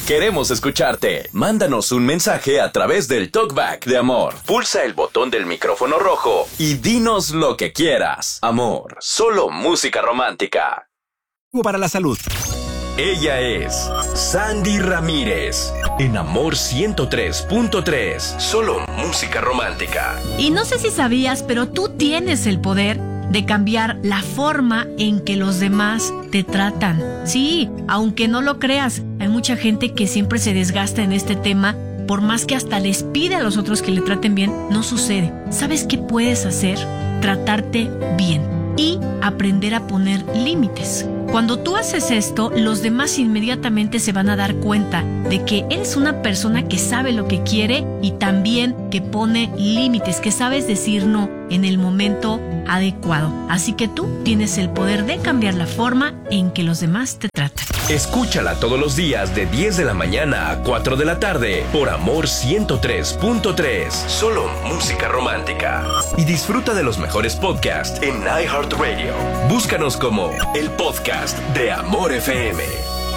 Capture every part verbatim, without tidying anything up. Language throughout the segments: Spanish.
Queremos escucharte. Mándanos un mensaje a través del Talkback de Amor. Pulsa el botón del micrófono rojo y dinos lo que quieras. Amor, solo música romántica. Para la salud. Ella es Sandy Ramírez, en Amor ciento tres punto tres, solo música romántica. Y no sé si sabías, pero tú tienes el poder de cambiar la forma en que los demás te tratan. Sí, aunque no lo creas, hay mucha gente que siempre se desgasta en este tema, por más que hasta les pide a los otros que le traten bien, no sucede. ¿Sabes qué puedes hacer? Tratarte bien y aprender a poner límites. Cuando tú haces esto, los demás inmediatamente se van a dar cuenta de que eres una persona que sabe lo que quiere y también que pone límites, que sabes decir no en el momento adecuado. Así que tú tienes el poder de cambiar la forma en que los demás te tratan. Escúchala todos los días de diez de la mañana a cuatro de la tarde por Amor ciento tres punto tres, solo música romántica. Y disfruta de los mejores podcasts en iHeartRadio. Búscanos como el podcast de Amor F M.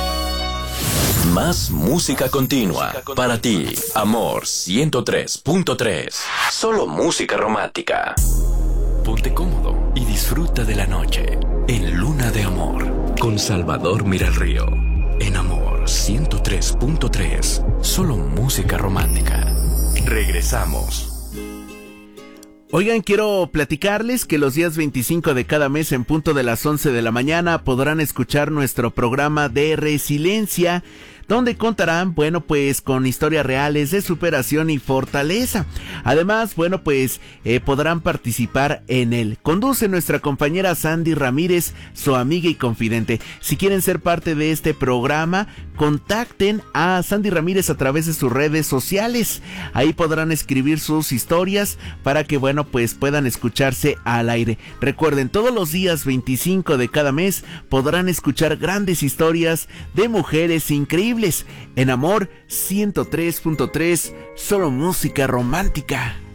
Más música continua, música continua para ti. Amor ciento tres punto tres, solo música romántica. Ponte cómodo y disfruta de la noche en Luna de Amor con Salvador Miralrío. En Amor ciento tres punto tres, solo música romántica. Regresamos. Oigan, quiero platicarles que los días veinticinco de cada mes en punto de las once de la mañana podrán escuchar nuestro programa de Resiliencia, donde contarán, bueno, pues con historias reales de superación y fortaleza. Además, bueno, pues eh, podrán participar en él. Conduce nuestra compañera Sandy Ramírez, su amiga y confidente. Si quieren ser parte de este programa, contacten a Sandy Ramírez a través de sus redes sociales. Ahí podrán escribir sus historias para que, bueno, pues puedan escucharse al aire. Recuerden, todos los días veinticinco de cada mes podrán escuchar grandes historias de mujeres increíbles en Amor ciento tres punto tres, solo música romántica.